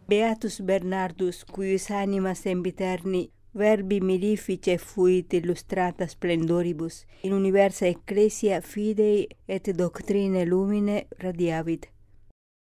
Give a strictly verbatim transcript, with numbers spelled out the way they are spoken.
Beatus Bernardus, cuius anima sempiterni verbi mirifice fuit illustrata splendoribus, in universa ecclesia fidei et doctrinae lumine radiavit.